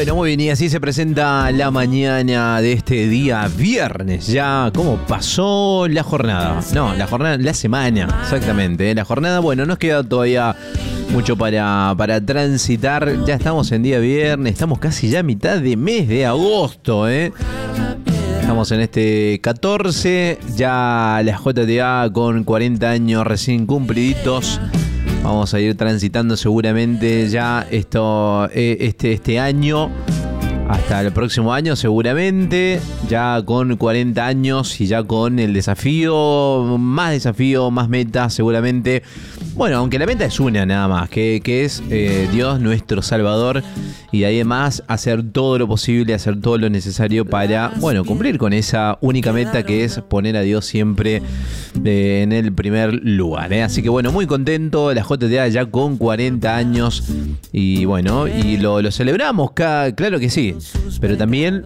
Bueno, muy bien, y así se presenta la mañana de este día viernes. Ya, ¿cómo pasó la jornada? No, la semana, exactamente. La jornada, bueno, nos queda todavía mucho para transitar. Ya estamos en día viernes, estamos casi ya a mitad de mes de agosto, ¿eh? Estamos en este 14, ya la JTA con 40 años recién cumpliditos. Vamos a ir transitando seguramente ya este año hasta el próximo año seguramente, ya con 40 años y ya con el desafío, más metas seguramente. Bueno, aunque la meta es una nada más, que es Dios nuestro Salvador, y además hacer todo lo posible, hacer todo lo necesario para, bueno, cumplir con esa única meta que es poner a Dios siempre en el primer lugar, ¿eh? Así que bueno, muy contento, la JTA ya con 40 años y bueno, y lo celebramos, claro que sí, pero también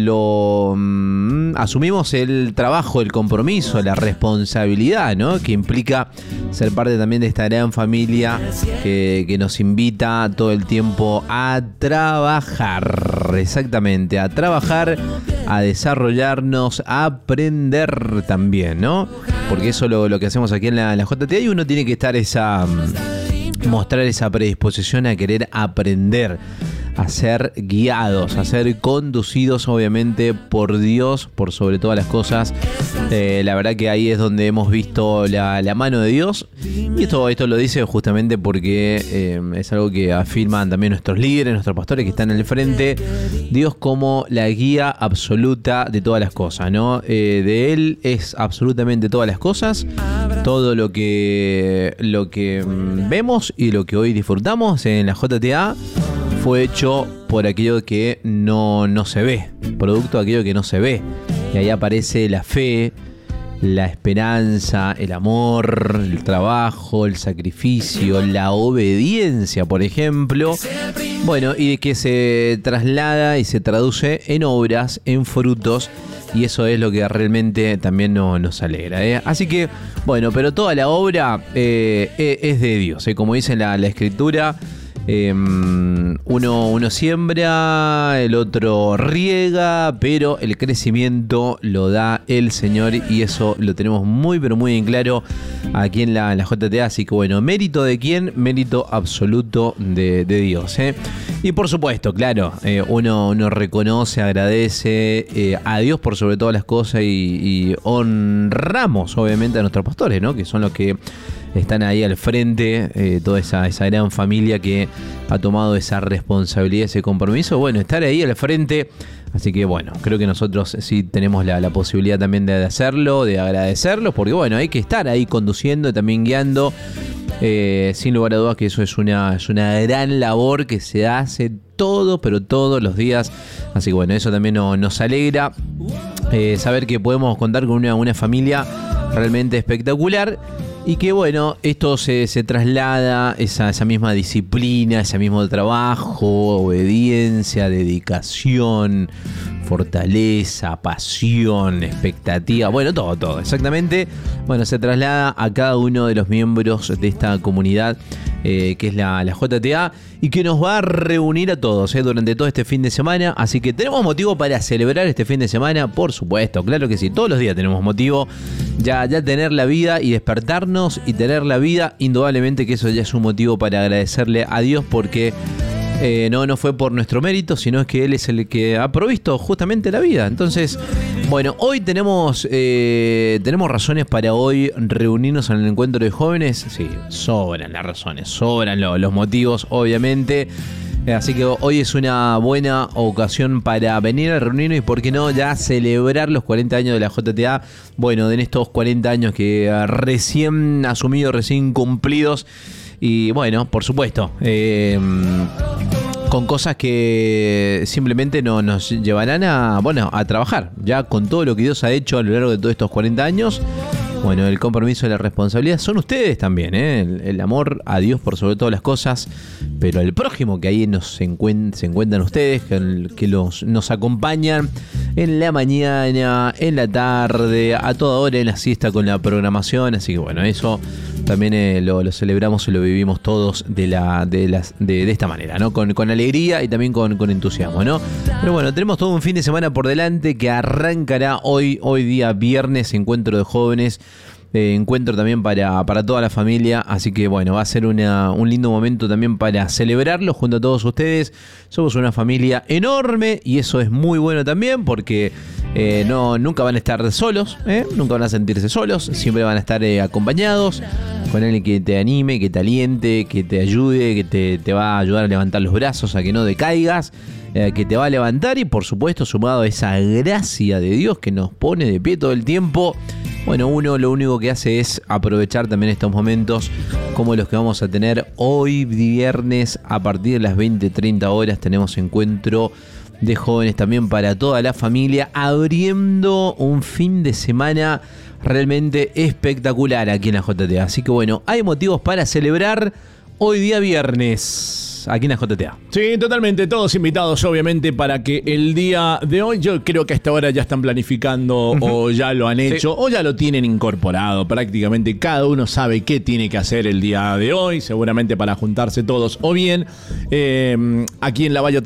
asumimos el trabajo, el compromiso, la responsabilidad, ¿no? Que implica ser parte también de esta gran familia que nos invita todo el tiempo a trabajar, exactamente, a trabajar, a desarrollarnos, a aprender también, ¿no? Porque eso es lo que hacemos aquí en la JTA, y uno tiene que estar mostrar esa predisposición a querer aprender, a ser guiados, a ser conducidos obviamente por Dios, por sobre todas las cosas. La verdad que ahí es donde hemos visto la mano de Dios, y esto lo dice justamente porque es algo que afirman también nuestros líderes, nuestros pastores que están en el frente. Dios como la guía absoluta de todas las cosas, ¿no? De Él es absolutamente todas las cosas, todo lo que vemos y lo que hoy disfrutamos en la JTA fue hecho por aquello que no se ve, producto de aquello que no se ve. Y ahí aparece la fe, la esperanza, el amor, el trabajo, el sacrificio, la obediencia, por ejemplo. Bueno, y de que se traslada y se traduce en obras, en frutos. Y eso es lo que realmente también nos alegra, ¿eh? Así que, bueno, pero toda la obra es de Dios, ¿eh? Como dice la Escritura. Uno siembra, el otro riega, pero el crecimiento lo da el Señor, y eso lo tenemos muy pero muy en claro aquí en la JTA. Así que bueno, ¿mérito de quién? Mérito absoluto de Dios, ¿eh? Y por supuesto, claro, uno reconoce, agradece a Dios por sobre todas las cosas, y honramos obviamente a nuestros pastores, ¿no? Que son los que están ahí al frente, toda esa gran familia que ha tomado esa responsabilidad, ese compromiso, bueno, estar ahí al frente. Así que bueno, creo que nosotros sí tenemos la posibilidad también de hacerlo, de agradecerlo, porque bueno, hay que estar ahí conduciendo, también guiando, sin lugar a dudas que eso es una gran labor que se hace pero todos los días. Así que bueno, eso también nos alegra, saber que podemos contar con una familia realmente espectacular. Y que bueno, esto se traslada, esa misma disciplina, ese mismo trabajo, obediencia, dedicación, fortaleza, pasión, expectativa, bueno, todo, exactamente. Bueno, se traslada a cada uno de los miembros de esta comunidad que es la JTA, y que nos va a reunir a todos durante todo este fin de semana. Así que tenemos motivo para celebrar este fin de semana, por supuesto, claro que sí, todos los días tenemos motivo. Ya tener la vida y despertarnos y tener la vida, indudablemente que eso ya es un motivo para agradecerle a Dios, porque no fue por nuestro mérito, sino es que Él es el que ha provisto justamente la vida. Entonces, bueno, hoy tenemos razones para hoy reunirnos en el encuentro de jóvenes. Sí, sobran las razones, sobran los motivos, obviamente. Así que hoy es una buena ocasión para venir a reunirnos y, por qué no, ya celebrar los 40 años de la JTA. Bueno, en estos 40 años que recién asumidos, recién cumplidos. Y bueno, por supuesto, con cosas que simplemente nos llevarán a trabajar, ya con todo lo que Dios ha hecho a lo largo de todos estos 40 años. Bueno, el compromiso y la responsabilidad son ustedes también, ¿eh? El amor a Dios por sobre todas las cosas, pero el prójimo, que ahí se encuentran ustedes, que nos acompañan en la mañana, en la tarde, a toda hora en la siesta con la programación. Así que bueno, eso también lo celebramos y lo vivimos todos de esta manera, ¿no? Con alegría y también con entusiasmo, ¿no? Pero bueno, tenemos todo un fin de semana por delante que arrancará hoy día viernes, encuentro de jóvenes. Encuentro también para toda la familia, así que bueno, va a ser un lindo momento también para celebrarlo junto a todos ustedes. Somos una familia enorme y eso es muy bueno también porque nunca van a estar solos, nunca van a sentirse solos, siempre van a estar acompañados con alguien que te anime, que te aliente, que te ayude, que te va a ayudar a levantar los brazos, a que no decaigas, que te va a levantar y por supuesto sumado a esa gracia de Dios que nos pone de pie todo el tiempo. Bueno, uno lo único que hace es aprovechar también estos momentos como los que vamos a tener hoy viernes a partir de las 20:30 horas. Tenemos encuentro de jóvenes también para toda la familia, abriendo un fin de semana realmente espectacular aquí en la JTA. Así que bueno, hay motivos para celebrar hoy día viernes aquí en la JTA. Sí, totalmente, todos invitados obviamente para que el día de hoy, yo creo que a esta hora ya están planificando o ya lo han hecho o ya lo tienen incorporado. Prácticamente cada uno sabe qué tiene que hacer el día de hoy, seguramente para juntarse todos o bien aquí en la Valle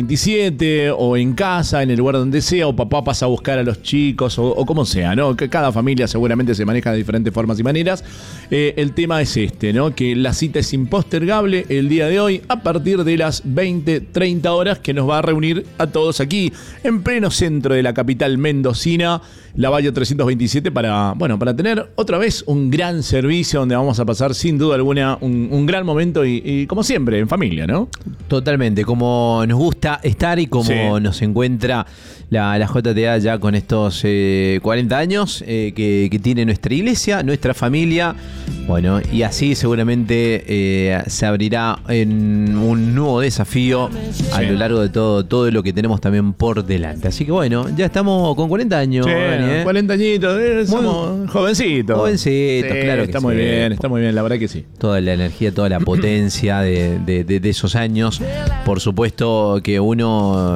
327 o en casa, en el lugar donde sea, o papá pasa a buscar a los chicos o como sea, ¿no? Que cada familia seguramente se maneja de diferentes formas y maneras. El tema es ¿no? Que la cita es impostergable el día de hoy a partir de las 20:30 horas, que nos va a reunir a todos aquí en pleno centro de la capital mendocina, la Valle 327, para tener otra vez un gran servicio donde vamos a pasar sin duda alguna un gran momento y como siempre en familia, ¿no? Totalmente, como nos gusta estar y como nos encuentra la JTA ya con estos 40 años que tiene nuestra iglesia, nuestra familia. Bueno, y así seguramente se abrirá en un nuevo desafío a lo largo de todo lo que tenemos también por delante. Así que bueno, ya estamos con 40 años. Sí, Dani, 40 añitos, somos jovencitos. Jovencitos, sí, claro que está muy bien, está muy bien, la verdad que sí. Toda la energía, toda la potencia de esos años. Por supuesto que uno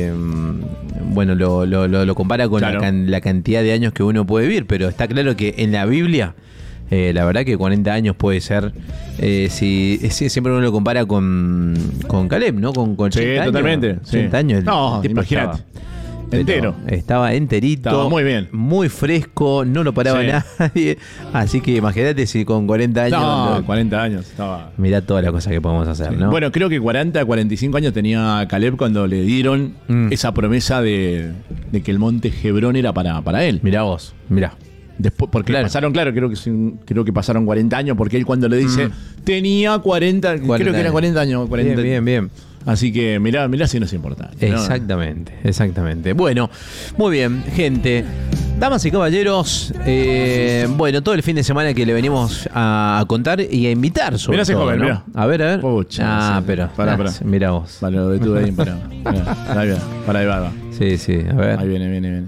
lo compara con la cantidad de años que uno puede vivir, pero está claro que en la Biblia la verdad que 40 años puede ser, si siempre uno lo compara con Caleb, ¿no? Con 80 años. Totalmente. 80 años. No, imagínate. Entero. Estaba enterito. Estaba muy bien. Muy fresco, no lo paraba nadie. Así que imagínate si con 40 años... No, 40 años estaba... Mirá todas las cosas que podemos hacer, ¿no? Bueno, creo que 40, 45 años tenía Caleb cuando le dieron esa promesa de que el monte Hebrón era para él. Mirá vos, mirá. Después, porque pasaron, creo que pasaron 40 años, porque él cuando le dice tenía 40 creo que era 40 años. 40. Bien. Así que mirá si no es importante, ¿no? Exactamente. Bueno, muy bien, gente. Damas y caballeros, todo el fin de semana que le venimos a contar y a invitar sobre mirá ese todo, joven, ¿no? mirá. A ver. Pucha, sí. Pero... Pará. Mirá vos. Vale, lo detuve ahí, pará. Ahí va. Sí, a ver. Ahí viene.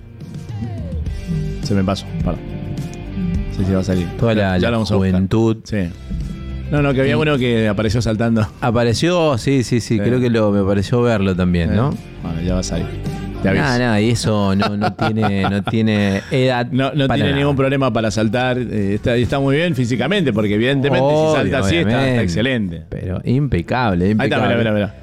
Se me pasó, para. Sí, va a salir. Toda la juventud. Sí. No, que había uno que apareció saltando. Apareció, sí. Creo que me pareció verlo también, ¿no? Bueno, ya va a salir. Te aviso. Nada, y eso no tiene edad. No tiene ningún problema para saltar. Está muy bien físicamente, porque evidentemente si salta así está excelente. Pero impecable. Ahí está, mirá.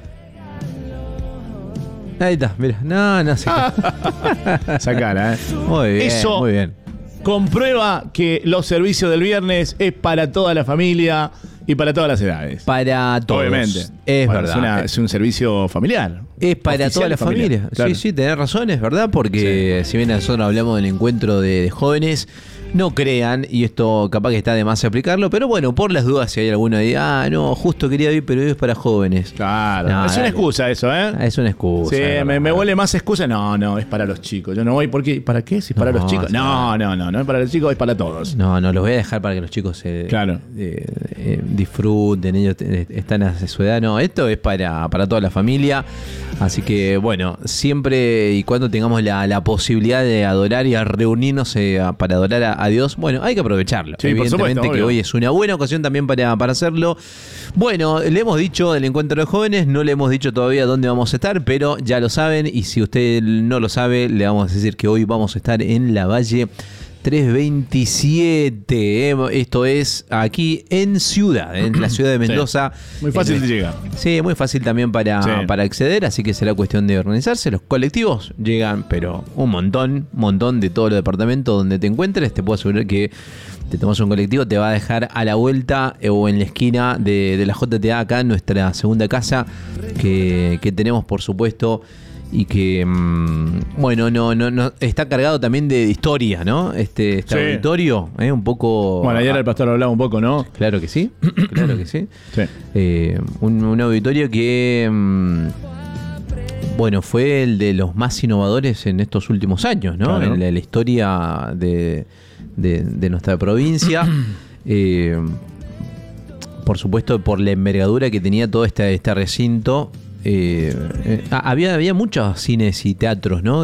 Ahí está, mira. No sé. Esa cara, Muy bien, eso muy bien. Comprueba que los servicios del viernes es para toda la familia y para todas las edades. Para todos. Obviamente. Es verdad. Es un servicio familiar. Es para toda la familia. Claro. Sí, tenés razón, es verdad, porque si bien nosotros hablamos del encuentro de jóvenes, no crean, y esto capaz que está de más explicarlo, pero bueno, por las dudas, si hay alguno que diga, no, justo quería ir, pero es para jóvenes. Claro, no, es una excusa eso, ¿eh? Es una excusa. Sí, me huele más excusa. No, es para los chicos. Yo no voy porque, ¿para qué? Si es para los chicos. No es para los chicos, es para todos. No, los voy a dejar para que los chicos disfruten, ellos están a su edad. No, esto es para toda la familia. Así que, bueno, siempre y cuando tengamos la posibilidad de adorar y a reunirnos para adorar a Dios, bueno, hay que aprovecharlo. Sí, evidentemente supuesto, que hoy es una buena ocasión también para hacerlo. Bueno, le hemos dicho del encuentro de jóvenes, no le hemos dicho todavía dónde vamos a estar, pero ya lo saben, y si usted no lo sabe, le vamos a decir que hoy vamos a estar en la Valle 327. Esto es aquí en Ciudad, en la ciudad de Mendoza. Sí. Muy fácil de llegar. Sí, muy fácil también para acceder, así que será cuestión de organizarse. Los colectivos llegan, pero un montón de todos los departamentos donde te encuentres. Te puedo asegurar que te tomas un colectivo, te va a dejar a la vuelta o en la esquina de la JTA, acá en nuestra segunda casa que tenemos, por supuesto, y que bueno, no está cargado también de historia, ¿no? Este auditorio, un poco. Bueno, ayer el pastor hablaba un poco, ¿no? Claro que sí, claro que sí. Sí. Un auditorio que bueno, fue el de los más innovadores en estos últimos años, ¿no? Claro. En la historia de nuestra provincia. Por supuesto, por la envergadura que tenía todo este recinto. Había muchos cines y teatros, ¿no?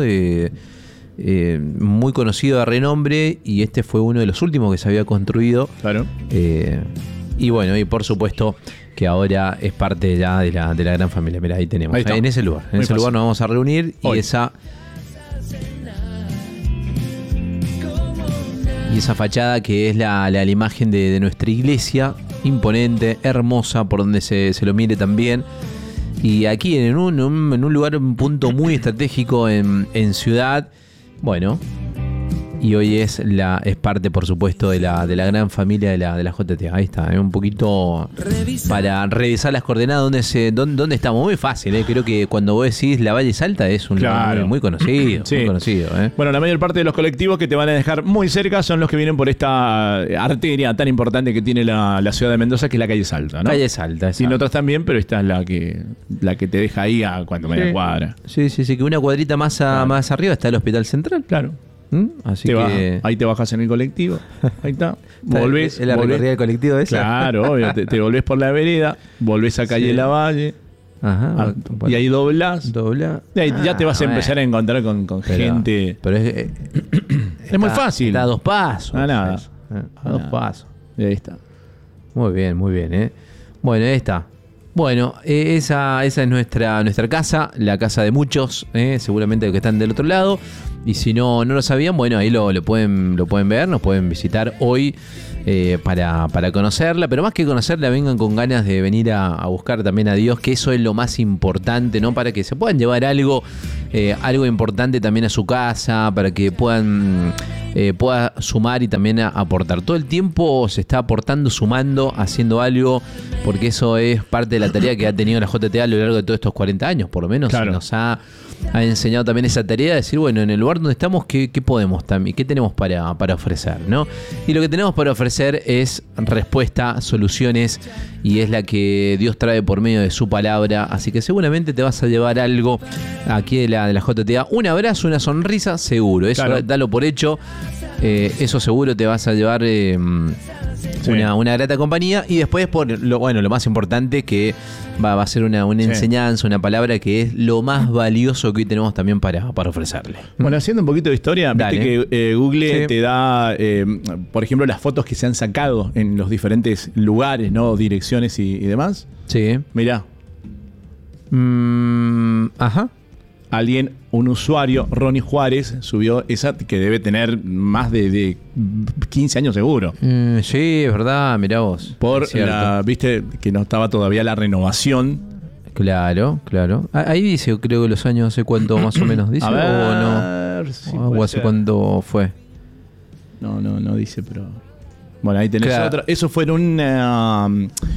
Muy conocido de renombre, y este fue uno de los últimos que se había construido. Claro. Y bueno, y por supuesto que ahora es parte ya de la gran familia. Mirá, ahí tenemos. En ese lugar. En ese lugar nos vamos a reunir. Hoy. Y esa fachada que es la imagen de nuestra iglesia, imponente, hermosa, por donde se lo mire también. Y aquí en un lugar, un punto muy estratégico en Ciudad. Bueno, y hoy es parte, por supuesto, de la gran familia de la JTA. Ahí está, un poquito para revisar las coordenadas dónde estamos. Muy fácil, creo que cuando vos decís la Valle Salta es un lugar muy conocido. Sí. Muy conocido. Bueno, la mayor parte de los colectivos que te van a dejar muy cerca son los que vienen por esta arteria tan importante que tiene la ciudad de Mendoza, que es la calle Salta, ¿no? Calle Salta, exacto. Y en otras también, pero esta es la que te deja ahí a media cuadra. Sí, que una cuadrita más arriba está el Hospital Central. Claro. Así que ahí te bajas en el colectivo. Ahí está. Volvés. ¿Es la recorrida del colectivo esa? Claro, obvio. Te volvés por la vereda, volvés a calle Lavalle. Ajá. Y ahí doblás. Y ahí ya te vas a empezar a encontrar con gente. Pero es muy fácil. Está a 2 pasos. Nada. A 2 pasos. Y ahí está. Muy bien. Bueno, ahí está. Bueno, esa es nuestra casa, la casa de muchos, seguramente los que están del otro lado. Y si no lo sabían, bueno, ahí lo pueden ver, nos pueden visitar hoy para conocerla. Pero más que conocerla, vengan con ganas de venir a buscar también a Dios, que eso es lo más importante, ¿no? Para que se puedan llevar algo importante también a su casa, para que pueda sumar y también aportar. Todo el tiempo se está aportando, sumando, haciendo algo, porque eso es parte de la tarea que ha tenido la JTA a lo largo de todos estos 40 años, por lo menos. Claro. Nos ha enseñado también esa tarea de decir, bueno, en el lugar donde estamos, ¿qué podemos también? ¿Qué tenemos para ofrecer, ¿no? Y lo que tenemos para ofrecer es respuesta, soluciones, y es la que Dios trae por medio de su palabra. Así que seguramente te vas a llevar algo aquí de la JTA. Un abrazo, una sonrisa, seguro. Eso dalo por hecho. Eso seguro te vas a llevar una grata compañía. Y después, lo más importante, que va a ser una enseñanza, una palabra que es lo más valioso que hoy tenemos también para ofrecerle. Bueno, haciendo un poquito de historia, Dale. viste que Google te da, por ejemplo, las fotos que se han sacado en los diferentes lugares, ¿no? Direcciones y demás. Sí. Mirá. Ajá. Un usuario, Ronnie Juárez, subió esa que debe tener más de 15 años seguro. Sí, es verdad, mirá vos. Viste que no estaba todavía la renovación. Claro. Ahí dice, creo que los años, hace cuánto más o menos, dice, a ver, o no. Si o hace cuánto fue. No dice, pero. Bueno, ahí tenés otra. Eso fue una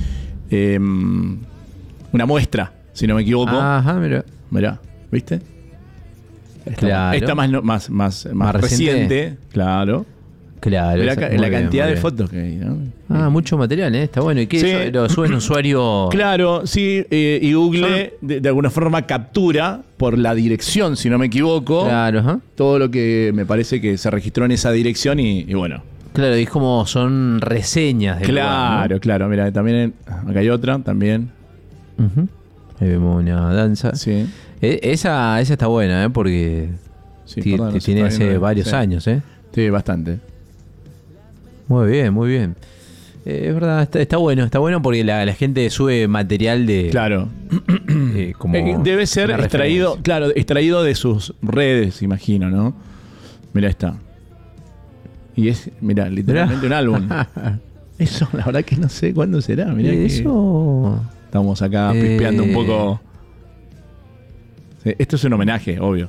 muestra, si no me equivoco. Ajá, Mirá, ¿viste? Claro. Esta más reciente. Claro. Mirá la cantidad de fotos que hay, ¿no? Mucho material, está bueno. ¿Y qué? Sí. Lo sube un usuario. Claro, sí. Y Google de alguna forma captura por la dirección, si no me equivoco. Claro, ajá. Todo lo que me parece que se registró en esa dirección y bueno. Claro, y es como son reseñas del lugar, ¿no? Claro. Mira, también acá hay otra, también. Uh-huh. Ahí vemos una danza. Sí. Esa está buena, porque tiene hace varios años, Sí, bastante. Muy bien. Es verdad, está bueno porque la gente sube material de... Claro. Como debe ser extraído de sus redes, imagino, ¿no? Mira, está. Y es, mira, literalmente un álbum. Eso, la verdad que no sé cuándo será. Mirá que Eso. estamos acá pispeando un poco. Sí, esto es un homenaje, obvio.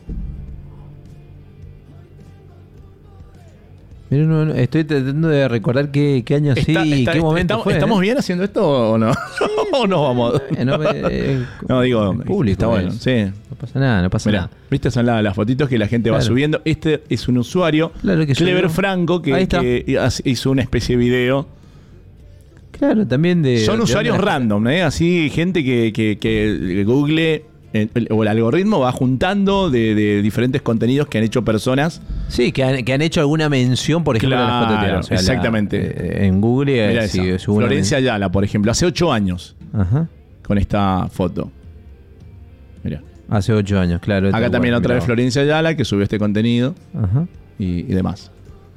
Mira, no, estoy tratando de recordar qué año qué momento fue. ¿Estamos bien haciendo esto o no? ¿O no vamos? No, digo, público, está bueno. Sí. No pasa nada, no pasa Mirá, nada. ¿viste? Son las fotitos que la gente va subiendo. Este es un usuario, Clever Franco, que hizo una especie de video. Claro, también son usuarios random, así gente que Google o el algoritmo va juntando de diferentes contenidos que han hecho personas. Sí, que han hecho alguna mención, por ejemplo, claro, en las JTA. O sea, exactamente. En Google Florencia Ayala, por ejemplo, hace 8 años. Ajá. Con esta foto. Mira. Hace 8 años, claro. Acá también otra vez Florencia Ayala, que subió este contenido. Ajá. Y demás.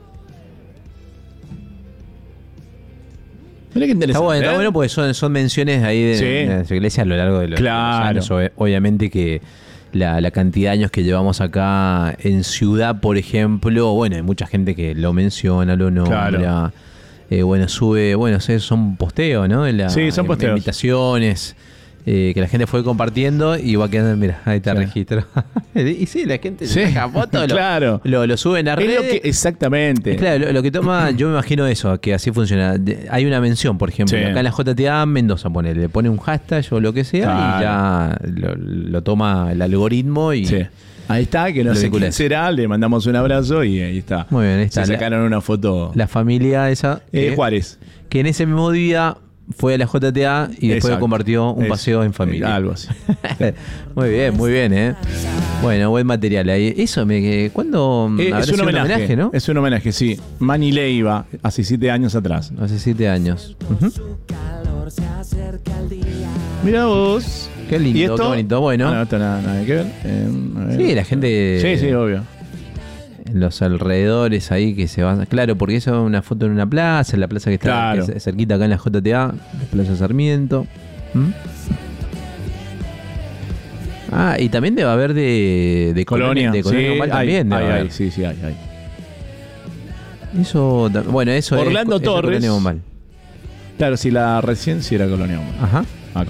Mira qué interesante. Está bueno porque son menciones ahí de la iglesia a lo largo de los años. Obviamente que la cantidad de años que llevamos acá en Ciudad, por ejemplo, bueno, hay mucha gente que lo menciona, lo nombra. Claro. Sube, son posteos, ¿no? Son posteos. Invitaciones. Que la gente fue compartiendo y va quedando, mira, ahí está el registro. Y sí, la gente saca fotos, claro. lo suben a redes. Exactamente. Claro, lo que toma, yo me imagino eso, que así funciona. Hay una mención, por ejemplo, acá en la JTA Mendoza le pone un hashtag o lo que sea y ya lo toma el algoritmo y... Sí. Ahí está, que no sé quién será, le mandamos un abrazo y ahí está. Muy bien, ahí está. Se sacaron una foto. La familia esa. Juárez. Que en ese mismo día fue a la JTA y después compartió un paseo en familia. Algo así. Muy bien, Bueno, buen material ahí. Eso, ¿cuándo? Es un homenaje, ¿no? Es un homenaje, sí. Manny Leiva, hace 7 años atrás. Hace 7 años. Uh-huh. Mira vos. Qué lindo, qué bonito. Bueno. No, esto nada que ver. Sí, la gente. Sí, obvio. En los alrededores ahí que se van. Claro, porque eso es una foto en una plaza, en la plaza que está cerquita acá en la JTA, Plaza Sarmiento. Y también debe haber de Colonia. De Colonia Normal también. Hay. Eso, bueno, eso Orlando Torres. Colonia Normal. Claro, si la recién sí era Colonia Normal. Ajá. Acá.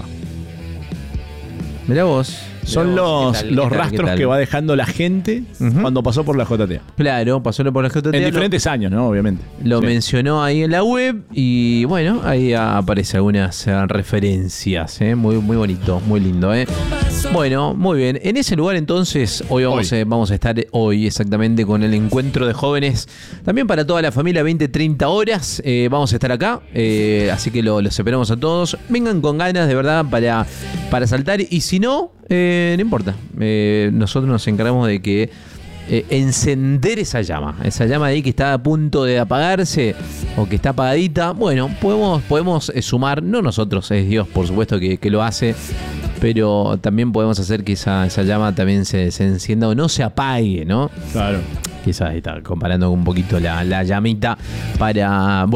Mirá vos. Son los rastros que va dejando la gente cuando pasó por la JTA. Claro, pasó por la JTA. En diferentes años, ¿no? Obviamente. Lo mencionó ahí en la web y bueno, ahí aparecen algunas referencias. Muy, muy bonito, muy lindo. Bueno, muy bien. En ese lugar entonces, hoy vamos a estar exactamente con el encuentro de jóvenes. También para toda la familia, 20-30 horas. Vamos a estar acá. Así que los esperamos a todos. Vengan con ganas, de verdad, para saltar. Y si no, no importa. Nosotros nos encargamos de que encender esa llama ahí que está a punto de apagarse o que está apagadita. Bueno, podemos sumar, no nosotros, es Dios por supuesto que lo hace, pero también podemos hacer que esa llama también se encienda o no se apague, ¿no? Claro. Quizás está comparando un poquito la llamita para,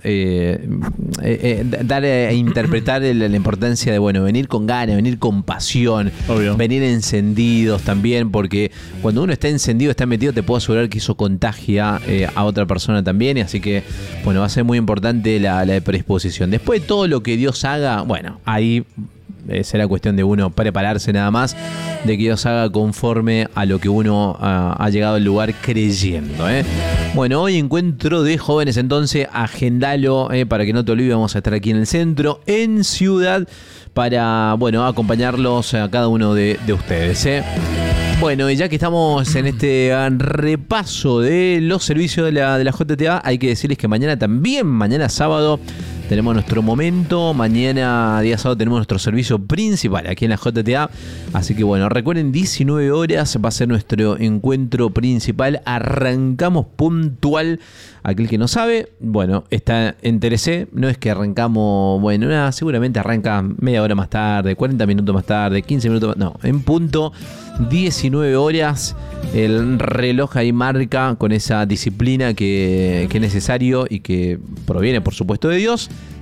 dar a interpretar la importancia de, venir con ganas, venir con pasión, obvio, venir encendidos también, porque cuando uno está encendido, está metido, te puedo asegurar que eso contagia a otra persona también, y así que, va a ser muy importante la predisposición. Después de todo lo que Dios haga, ahí será cuestión de uno prepararse nada más, de que Dios haga conforme a lo que uno ha llegado al lugar creyendo. Bueno, hoy encuentro de jóvenes, entonces agendalo para que no te olvides. Vamos a estar aquí en el centro, en Ciudad, para acompañarlos a cada uno de ustedes. Bueno, y ya que estamos en este repaso de los servicios de la JTA, hay que decirles que mañana sábado, tenemos nuestro momento. Mañana, día sábado, tenemos nuestro servicio principal aquí en la JTA. Así que recuerden, 19 horas va a ser nuestro encuentro principal. Arrancamos puntual. Aquel que no sabe, está en TLC. No es que arrancamos, seguramente arranca media hora más tarde, 40 minutos más tarde, 15 minutos más. No, en punto, 19 horas. El reloj ahí marca con esa disciplina que es necesario y que proviene, por supuesto, de Dios.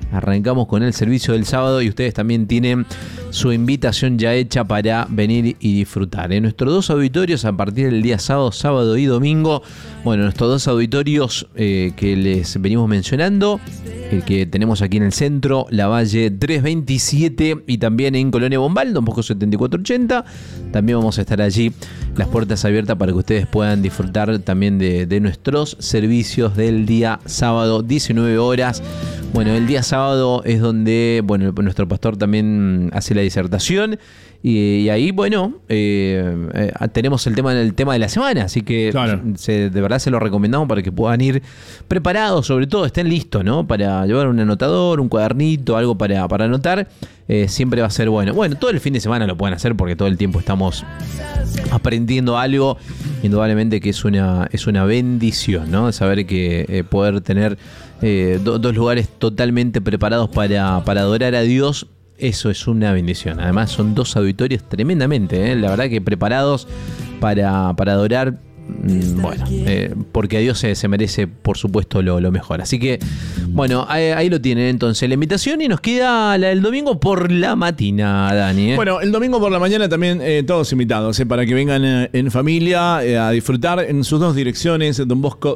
arrancamos con el servicio del sábado y ustedes también tienen su invitación ya hecha para venir y disfrutar. En nuestros 2 auditorios a partir del día sábado y domingo, bueno, nuestros 2 auditorios que les venimos mencionando, el que tenemos aquí en el centro, Lavalle 327 y también en Colonia Bombal, Don Bosco 7480. También vamos a estar allí, las puertas abiertas para que ustedes puedan disfrutar también de nuestros servicios del día sábado, 19 horas. Bueno, el día sábado es donde, bueno, nuestro pastor también hace la disertación y ahí, bueno, tenemos el tema de la semana, así que claro, de verdad se lo recomendamos para que puedan ir preparados, sobre todo estén listos, ¿no? Para llevar un anotador, un cuadernito, algo para anotar, siempre va a ser bueno. Bueno, todo el fin de semana lo pueden hacer porque todo el tiempo estamos aprendiendo algo, indudablemente que es una bendición, ¿no? Saber que poder tener dos lugares totalmente preparados para adorar a Dios, eso es una bendición. Además son 2 auditorios tremendamente, la verdad que preparados para adorar, bueno, porque a Dios se merece, por supuesto, lo mejor. Así que, bueno, ahí lo tienen entonces la invitación y nos queda la del domingo por la mañana, Dani. Bueno, el domingo por la mañana también todos invitados para que vengan en familia a disfrutar en sus 2 direcciones, Don Bosco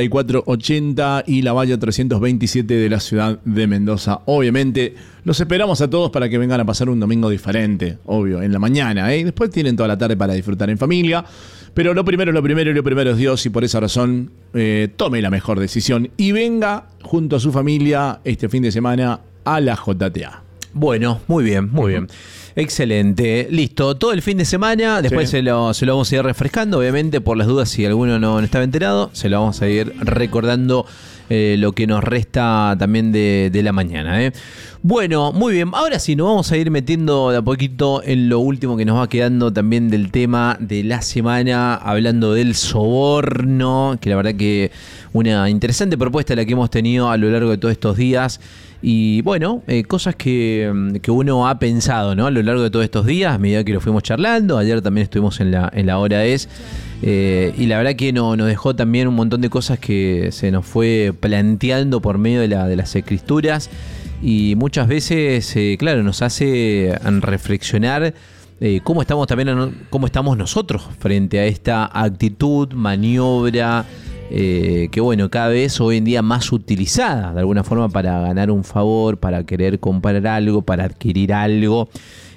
7480 y Lavalle 327 de la ciudad de Mendoza. Obviamente, los esperamos a todos para que vengan a pasar un domingo diferente, obvio, en la mañana. Después tienen toda la tarde para disfrutar en familia. Pero lo primero es Dios y por esa razón tome la mejor decisión y venga junto a su familia este fin de semana a la JTA. Bueno, muy bien, muy bien. Excelente, listo, todo el fin de semana, después sí, se lo vamos a ir refrescando, obviamente, por las dudas si alguno no estaba enterado, se lo vamos a ir recordando lo que nos resta también de la mañana. Bueno, muy bien, ahora sí, nos vamos a ir metiendo de a poquito en lo último que nos va quedando también del tema de la semana, hablando del soborno, que la verdad que una interesante propuesta la que hemos tenido a lo largo de todos estos días. Y bueno, cosas que uno ha pensado, ¿no? A lo largo de todos estos días, a medida que lo fuimos charlando. Ayer también estuvimos en la hora y la verdad que nos dejó también un montón de cosas que se nos fue planteando por medio de las escrituras. Y muchas veces, claro, nos hace reflexionar cómo estamos nosotros frente a esta actitud, maniobra, que bueno, cada vez hoy en día más utilizada de alguna forma para ganar un favor, para querer comprar algo, para adquirir algo,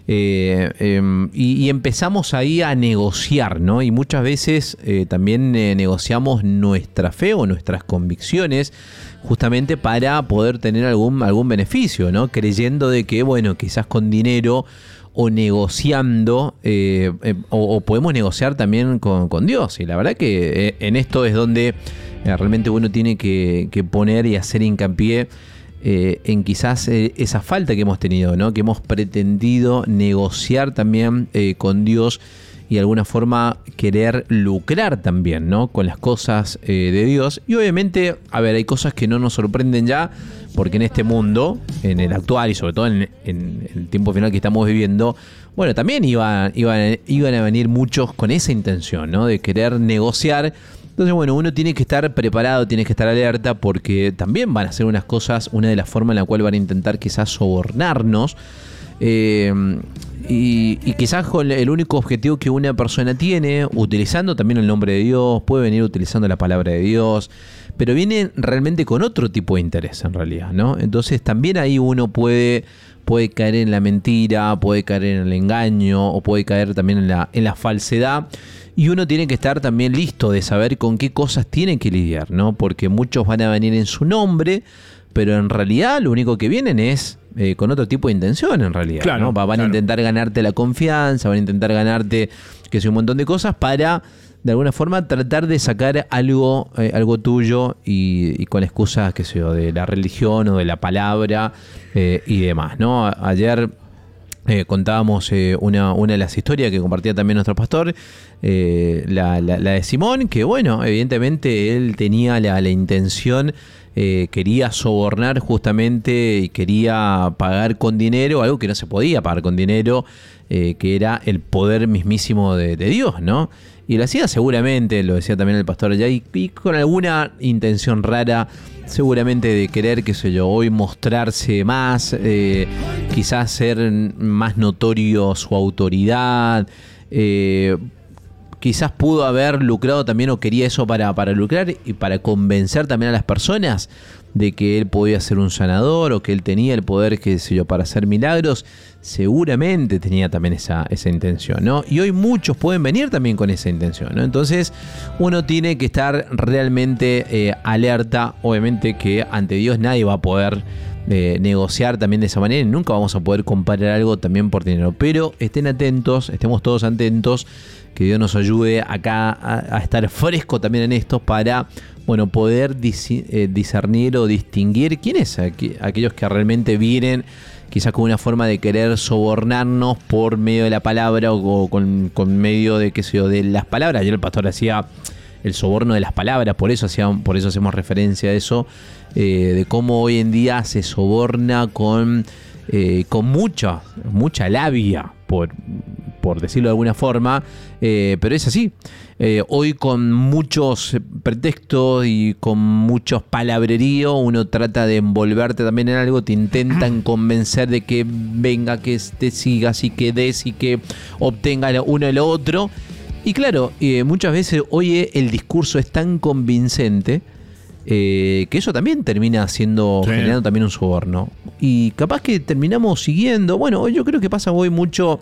y empezamos ahí a negociar, ¿no? Y muchas veces también negociamos nuestra fe o nuestras convicciones justamente para poder tener algún beneficio, ¿no? Creyendo de que, bueno, quizás con dinero o negociando, o podemos negociar también con Dios. Y la verdad que en esto es donde realmente uno tiene que poner y hacer hincapié en quizás esa falta que hemos tenido, ¿no? Que hemos pretendido negociar también con Dios y de alguna forma querer lucrar también, ¿no? Con las cosas de Dios. Y obviamente, a ver, hay cosas que no nos sorprenden ya, porque en este mundo, en el actual y sobre todo en el tiempo final que estamos viviendo, bueno, también iban a venir muchos con esa intención, ¿no? De querer negociar. Entonces, bueno, uno tiene que estar preparado, tiene que estar alerta, porque también van a hacer unas cosas, una de las formas en la cual van a intentar quizás sobornarnos, y quizás con el único objetivo que una persona tiene, utilizando también el nombre de Dios, puede venir utilizando la palabra de Dios, pero viene realmente con otro tipo de interés en realidad, ¿no? Entonces también ahí uno puede caer en la mentira, puede caer en el engaño, o puede caer también en la falsedad. Y uno tiene que estar también listo de saber con qué cosas tiene que lidiar, ¿no? Porque muchos van a venir en su nombre, pero en realidad lo único que vienen es con otro tipo de intención, en realidad, claro, ¿no? Van a intentar ganarte la confianza, van a intentar ganarte, que sea un montón de cosas para, de alguna forma, tratar de sacar algo tuyo y con excusas, qué sé yo, de la religión o de la palabra y demás, ¿no? Ayer contábamos una de las historias que compartía también nuestro pastor, la de Simón, que bueno, evidentemente él tenía la intención, quería sobornar justamente y quería pagar con dinero, algo que no se podía pagar con dinero, que era el poder mismísimo de Dios, ¿no? Y lo hacía seguramente, lo decía también el pastor allá, y con alguna intención rara, seguramente de querer, qué sé yo, hoy mostrarse más, quizás ser más notorio su autoridad, quizás pudo haber lucrado también o quería eso para lucrar y para convencer también a las personas de que él podía ser un sanador o que él tenía el poder, qué sé yo, para hacer milagros. Seguramente tenía también esa intención, ¿no? Y hoy muchos pueden venir también con esa intención, ¿no? Entonces uno tiene que estar realmente alerta. Obviamente que ante Dios nadie va a poder negociar también de esa manera y nunca vamos a poder comparar algo también por dinero. Pero estén atentos, estemos todos atentos, que Dios nos ayude acá a estar fresco también en esto para, bueno, poder discernir o distinguir quiénes aquellos que realmente vienen quizás con una forma de querer sobornarnos por medio de la palabra o con medio de, qué sé yo, de las palabras. Ayer el pastor hacía el soborno de las palabras, por eso hacemos referencia a eso, de cómo hoy en día se soborna con mucha labia, por decirlo de alguna forma, pero es así. Hoy con muchos pretextos y con muchos palabreríos uno trata de envolverte también en algo, te intentan convencer de que venga, que te sigas y que des y que obtenga uno y lo otro. Y claro, muchas veces hoy el discurso es tan convincente que eso también termina generando también un soborno. Y capaz que terminamos siguiendo. Bueno, hoy yo creo que pasa hoy mucho.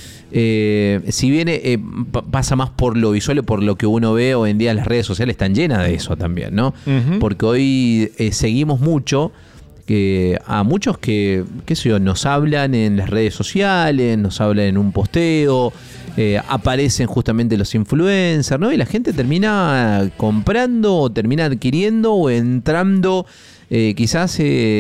Si bien pasa más por lo visual y por lo que uno ve hoy en día, las redes sociales están llenas de eso también, ¿no? Uh-huh. Porque hoy seguimos mucho a muchos que, qué sé yo, nos hablan en las redes sociales, nos hablan en un posteo, aparecen justamente los influencers, ¿no? Y la gente termina comprando o termina adquiriendo o entrando quizás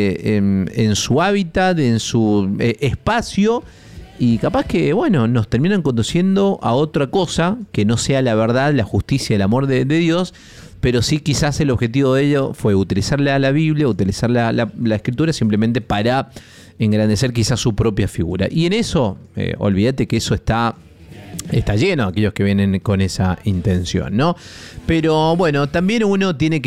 en su hábitat, en su espacio. Y capaz que, bueno, nos terminan conduciendo a otra cosa que no sea la verdad, la justicia, el amor de Dios, pero sí quizás el objetivo de ello fue utilizar la Biblia, utilizar la Escritura simplemente para engrandecer quizás su propia figura. Y en eso, olvídate que eso está lleno, aquellos que vienen con esa intención, ¿no? Pero bueno, también uno tiene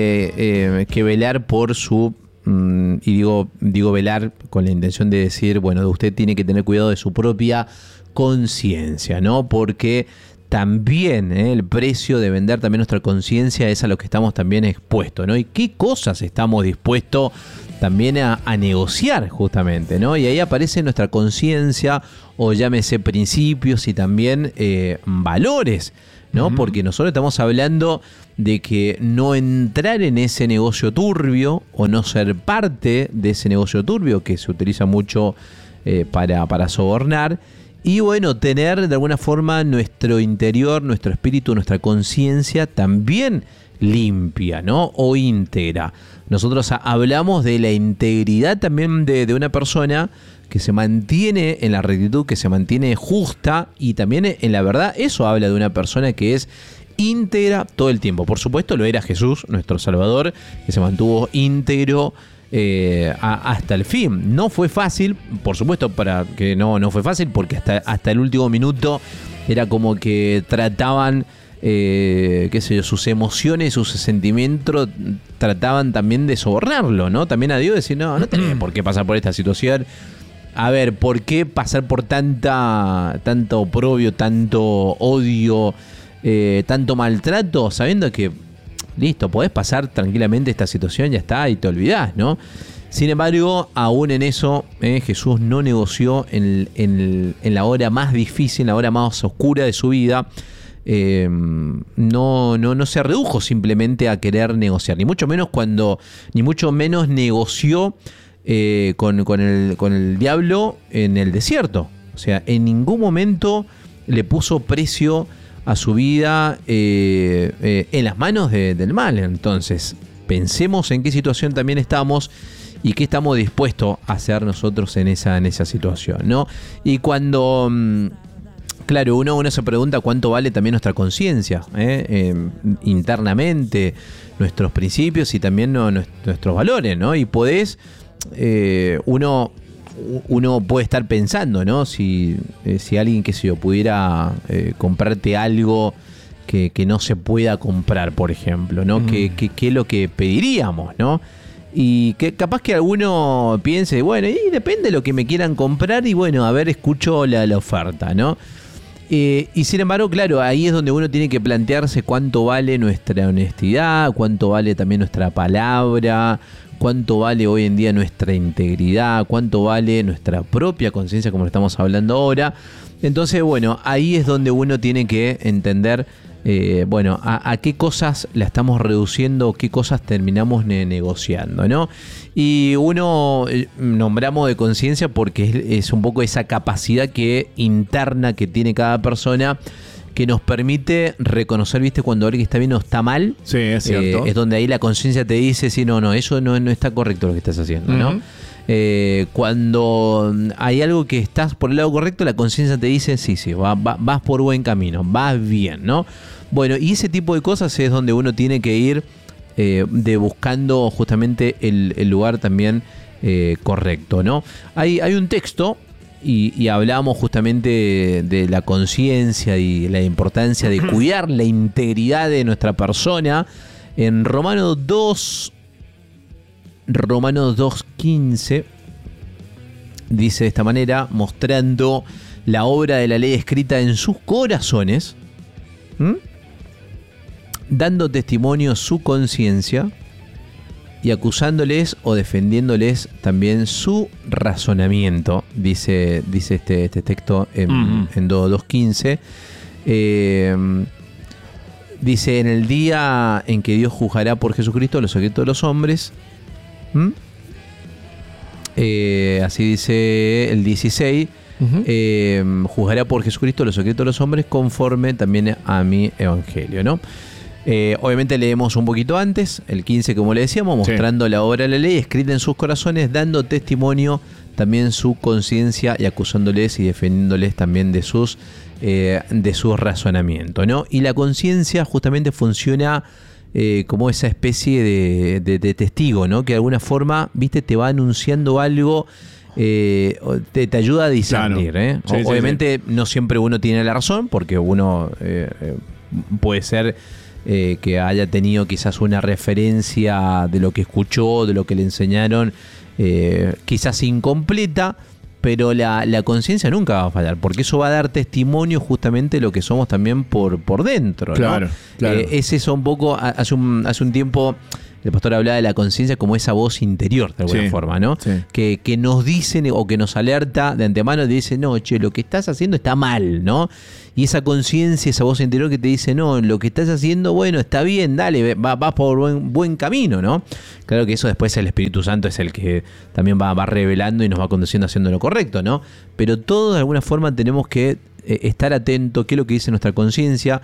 que velar por su... Y digo velar con la intención de decir, bueno, usted tiene que tener cuidado de su propia conciencia, ¿no? Porque también el precio de vender también nuestra conciencia es a lo que estamos también expuestos, ¿no? Y qué cosas estamos dispuestos también a negociar justamente, ¿no? Y ahí aparece nuestra conciencia, o llámese principios y también valores, ¿no? Uh-huh. Porque nosotros estamos hablando de que no entrar en ese negocio turbio o no ser parte de ese negocio turbio que se utiliza mucho para sobornar. Y bueno, tener de alguna forma nuestro interior, nuestro espíritu, nuestra conciencia también limpia, ¿no? O íntegra. Nosotros hablamos de la integridad también de una persona que se mantiene en la rectitud, que se mantiene justa y también en la verdad. Eso habla de una persona que es íntegra todo el tiempo. Por supuesto lo era Jesús, nuestro Salvador, que se mantuvo íntegro hasta el fin. No fue fácil, por supuesto, para que no fue fácil, porque hasta el último minuto era como que trataban, qué sé yo, sus emociones, sus sentimientos, trataban también de sobornarlo, ¿no? También a Dios, decir, no tenés por qué pasar por esta situación. A ver, ¿por qué pasar por tanto oprobio, tanto odio, tanto maltrato, sabiendo que listo, podés pasar tranquilamente esta situación, ya está, y te olvidás, ¿no? Sin embargo, aún en eso, Jesús no negoció en la hora más difícil, en la hora más oscura de su vida. No se redujo simplemente a querer negociar, ni mucho menos negoció con el diablo en el desierto. O sea, en ningún momento le puso precio a su vida en las manos del mal. Entonces, pensemos en qué situación también estamos y qué estamos dispuestos a hacer nosotros en esa situación, ¿no? Y cuando, claro, uno se pregunta cuánto vale también nuestra conciencia, internamente, nuestros principios y también nuestros valores, ¿no? Y podés, uno uno puede estar pensando, ¿no? Si alguien, qué sé yo, pudiera comprarte algo que no se pueda comprar, por ejemplo, ¿no? ¿Qué es lo que pediríamos, ¿no? Y que capaz que alguno piense, bueno, y depende de lo que me quieran comprar y bueno, a ver, escucho la oferta, ¿no? Y sin embargo, claro, ahí es donde uno tiene que plantearse cuánto vale nuestra honestidad, cuánto vale también nuestra palabra, cuánto vale hoy en día nuestra integridad, cuánto vale nuestra propia conciencia, como lo estamos hablando ahora. Entonces, bueno, ahí es donde uno tiene que entender, bueno, a qué cosas la estamos reduciendo, qué cosas terminamos negociando, ¿no? Y uno nombramos de conciencia porque es un poco esa capacidad interna que tiene cada persona, que nos permite reconocer, ¿viste? Cuando alguien está bien o está mal. Sí, es cierto. Es donde ahí la conciencia te dice, sí, no, eso no está correcto lo que estás haciendo, ¿no? Cuando hay algo que estás por el lado correcto, la conciencia te dice, sí, vas por buen camino, vas bien, ¿no? Bueno, y ese tipo de cosas es donde uno tiene que ir buscando justamente el lugar también correcto, ¿no? Hay un texto, y hablábamos justamente de la conciencia y la importancia de cuidar la integridad de nuestra persona. En Romanos 2:15 dice de esta manera, mostrando la obra de la ley escrita en sus corazones, dando testimonio su conciencia y acusándoles o defendiéndoles también su razonamiento, dice este texto en 2:15. Dice, en el día en que Dios juzgará por Jesucristo los secretos de los hombres. Así dice el 16. Juzgará por Jesucristo los secretos de los hombres conforme también a mi evangelio, ¿no? Obviamente leemos un poquito antes, el 15, como le decíamos, mostrando la obra de la ley escrita en sus corazones, dando testimonio también su conciencia y acusándoles y defendiéndoles también de sus razonamientos, ¿no? Y la conciencia justamente funciona como esa especie de testigo, ¿no? Que de alguna forma, viste, te va anunciando algo, te ayuda a discernir, claro. Obviamente no siempre uno tiene la razón, porque uno puede ser que haya tenido quizás una referencia de lo que escuchó, de lo que le enseñaron, quizás incompleta, pero la conciencia nunca va a fallar, porque eso va a dar testimonio justamente de lo que somos también por dentro, ¿no? Claro. Es eso un poco, hace un tiempo el pastor hablaba de la conciencia como esa voz interior, de alguna forma, ¿no? Sí. Que nos dicen o que nos alerta de antemano, te dice, no, che, lo que estás haciendo está mal, ¿no? Y esa conciencia, esa voz interior que te dice, no, lo que estás haciendo, bueno, está bien, dale, vas por buen camino, ¿no? Claro que eso después el Espíritu Santo es el que también va revelando y nos va conduciendo haciendo lo correcto, ¿no? Pero todos de alguna forma tenemos que estar atentos, qué es lo que dice nuestra conciencia,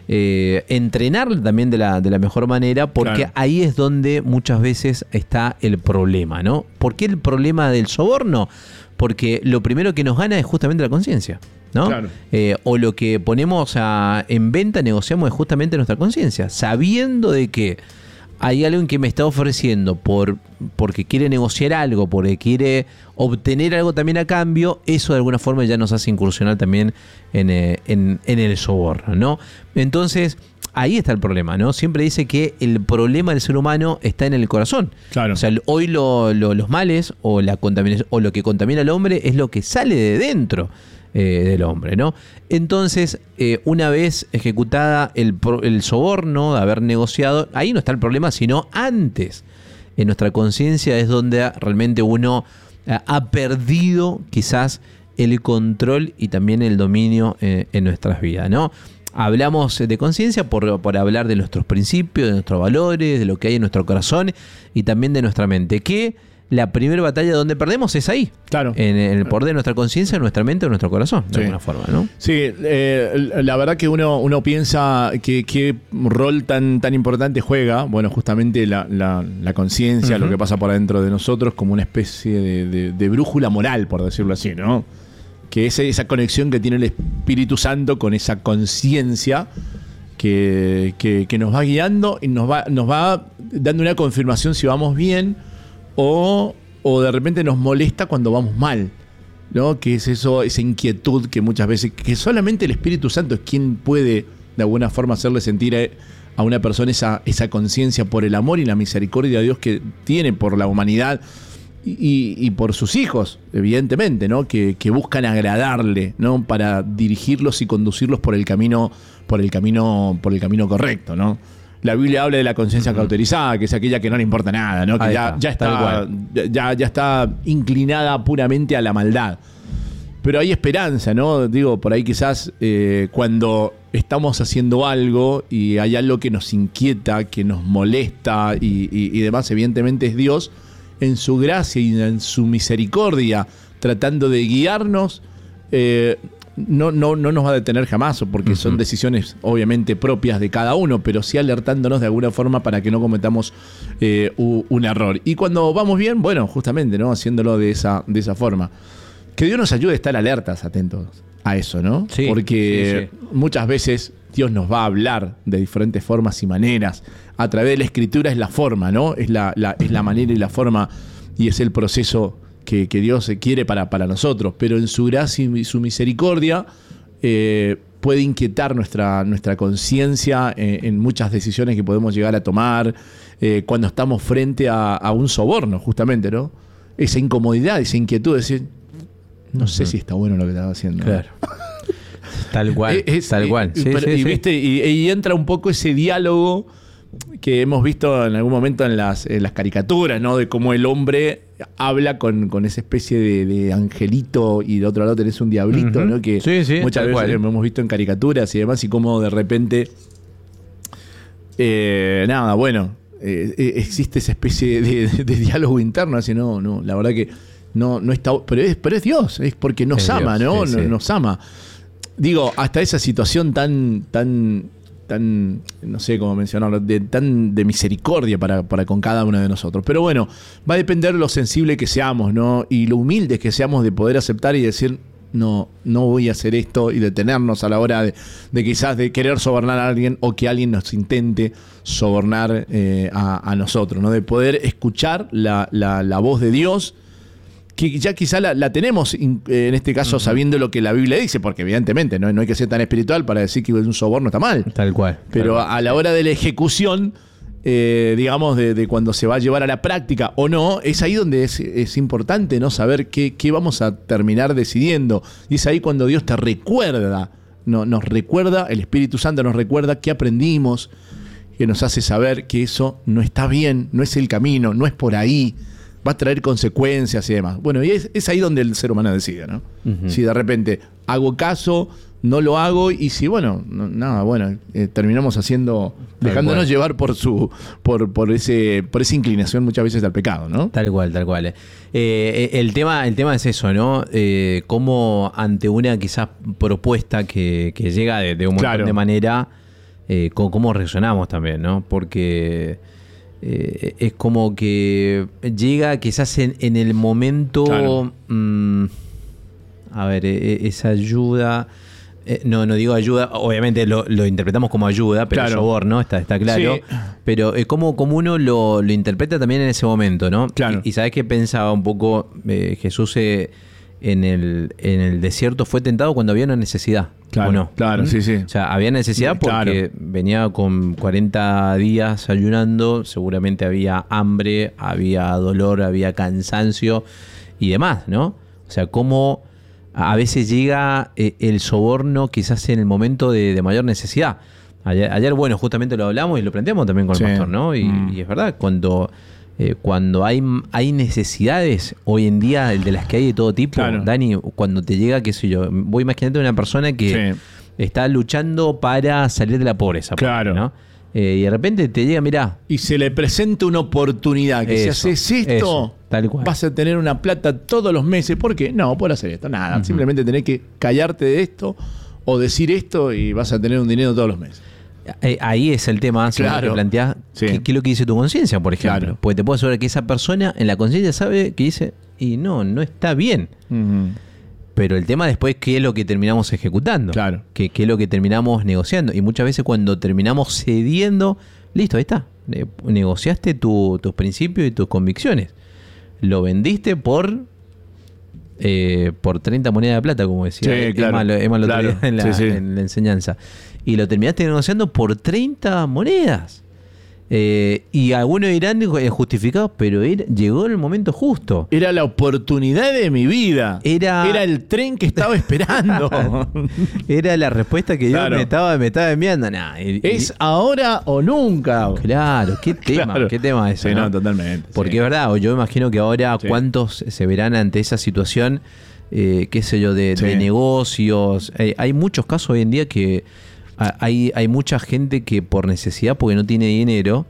entrenarla también de la mejor manera, porque ahí es donde muchas veces está el problema, ¿no? ¿Por qué el problema del soborno? Porque lo primero que nos gana es justamente la conciencia, ¿no? Claro. O lo que ponemos en venta, negociamos, es justamente nuestra conciencia, sabiendo de que hay alguien que me está ofreciendo porque quiere negociar algo, porque quiere obtener algo también a cambio. Eso de alguna forma ya nos hace incursionar también en el soborno, ¿no? Entonces, ahí está el problema, ¿no? Siempre dice que el problema del ser humano está en el corazón. Claro. O sea, hoy los males o la contaminación o lo que contamina al hombre es lo que sale de dentro del hombre, ¿no? Entonces, una vez ejecutada el soborno de haber negociado, ahí no está el problema, sino antes. En nuestra conciencia es donde realmente uno ha perdido quizás el control y también el dominio en nuestras vidas, ¿no? Hablamos de conciencia por hablar de nuestros principios, de nuestros valores, de lo que hay en nuestro corazón y también de nuestra mente, que la primera batalla donde perdemos es ahí. Claro. En el poder de nuestra conciencia, nuestra mente o nuestro corazón, de alguna forma, ¿no? Sí, la verdad que uno piensa que qué rol tan importante juega, bueno, justamente la conciencia, lo que pasa por adentro de nosotros, como una especie de brújula moral, por decirlo así, ¿no? Que es esa conexión que tiene el Espíritu Santo con esa conciencia que nos va guiando y nos va dando una confirmación si vamos bien o o de repente nos molesta cuando vamos mal, ¿no? Que es eso, esa inquietud que muchas veces, que solamente el Espíritu Santo es quien puede de alguna forma hacerle sentir a una persona esa conciencia por el amor y la misericordia de Dios que tiene por la humanidad y por sus hijos, evidentemente, ¿no? Que buscan agradarle, ¿no? Para dirigirlos y conducirlos por el camino correcto, ¿no? La Biblia habla de la conciencia cauterizada, que es aquella que no le importa nada, ¿no? Que ya está inclinada puramente a la maldad. Pero hay esperanza, ¿no? Digo, por ahí quizás cuando estamos haciendo algo y hay algo que nos inquieta, que nos molesta y demás, evidentemente es Dios en su gracia y en su misericordia, tratando de guiarnos, no nos va a detener jamás, porque son decisiones obviamente propias de cada uno, pero sí alertándonos de alguna forma para que no cometamos un error. Y cuando vamos bien, bueno, justamente, ¿no? Haciéndolo de esa forma. Que Dios nos ayude a estar alertas, atentos a eso, ¿no? Sí, porque muchas veces Dios nos va a hablar de diferentes formas y maneras. A través de la Escritura es la forma, ¿no? Es la manera y la forma, y es el proceso que Dios quiere para nosotros. Pero en su gracia y su misericordia puede inquietar nuestra conciencia en muchas decisiones que podemos llegar a tomar cuando estamos frente a un soborno, justamente, ¿no? Esa incomodidad, esa inquietud de decir, no sé si está bueno lo que estaba haciendo. Claro. Tal cual, tal cual. Sí, ¿viste? Y entra un poco ese diálogo que hemos visto en algún momento en las caricaturas, ¿no? De cómo el hombre habla con esa especie de angelito y de otro lado tenés un diablito, ¿no? Que muchas veces hemos visto en caricaturas y demás, y cómo de repente existe esa especie de diálogo interno, así no, la verdad que no está, pero es Dios, es porque nos ama, Dios, ¿no? Sí. Nos ama. Digo, hasta esa situación tan no sé cómo mencionarlo, de misericordia para con cada uno de nosotros. Pero bueno, va a depender lo sensible que seamos, ¿no? Y lo humildes que seamos de poder aceptar y decir, no voy a hacer esto, y detenernos a la hora de quizás de querer sobornar a alguien o que alguien nos intente sobornar a nosotros, ¿no? De poder escuchar la voz de Dios, que ya quizá la tenemos en este caso sabiendo lo que la Biblia dice, porque evidentemente no hay que ser tan espiritual para decir que un soborno está mal. Tal cual. Pero a la hora de la ejecución, digamos, de cuando se va a llevar a la práctica o no, es ahí donde es importante, ¿no? Saber qué vamos a terminar decidiendo. Y es ahí cuando Dios te recuerda, nos recuerda, el Espíritu Santo nos recuerda qué aprendimos, que nos hace saber que eso no está bien, no es el camino, no es por ahí, va a traer consecuencias y demás. Bueno, y es ahí donde el ser humano decide, ¿no? Si de repente hago caso, no lo hago, y si, terminamos dejándonos llevar por esa inclinación muchas veces al pecado, ¿no? Tal cual. El tema es eso, ¿no? Cómo ante una quizás propuesta que llega de un montón de manera, cómo reaccionamos también, ¿no? Porque es como que llega quizás en el momento, esa ayuda, no digo ayuda, obviamente lo interpretamos como ayuda, pero soborno, está claro, sí. Pero como uno lo interpreta también en ese momento, ¿no? Claro. Y sabes que pensaba un poco, Jesús en el desierto fue tentado cuando había una necesidad. Claro, ¿o no? Claro, sí. O sea, había necesidad porque venía con 40 días ayunando, seguramente había hambre, había dolor, había cansancio y demás, ¿no? O sea, cómo a veces llega el soborno quizás en el momento de mayor necesidad. Ayer, bueno, justamente lo hablamos y lo planteamos también con el pastor, ¿no? Y es verdad, cuando hay necesidades hoy en día de las que hay de todo tipo, Dani, cuando te llega, qué sé yo, voy imaginando una persona que está luchando para salir de la pobreza, ¿no? Y de repente te llega, mirá, y se le presenta una oportunidad que si haces esto, tal cual, vas a tener una plata todos los meses. ¿Por qué? No, por hacer esto, nada. Simplemente tenés que callarte de esto o decir esto y vas a tener un dinero todos los meses. Ahí es el tema, si te planteás qué es lo que dice tu conciencia, por ejemplo. Porque te puedo asegurar que esa persona en la conciencia sabe que dice, y no está bien. Pero el tema después, ¿qué es lo que terminamos ejecutando? ¿Qué es lo que terminamos negociando? Y muchas veces cuando terminamos cediendo, listo, ahí está. Negociaste tus principios y tus convicciones. lo vendiste por 30 monedas de plata, como decía Emma el otro día en la enseñanza. Y lo terminaste negociando por 30 monedas. Y algunos dirán justificados, pero llegó en el momento justo. Era la oportunidad de mi vida. Era el tren que estaba esperando. Era la respuesta que Dios me estaba enviando. Es ahora o nunca. Claro, qué tema eso. Sí, no, totalmente. Porque es verdad, yo imagino que ahora cuántos se verán ante esa situación, qué sé yo, de negocios. Hay muchos casos hoy en día que hay mucha gente que por necesidad, porque no tiene dinero,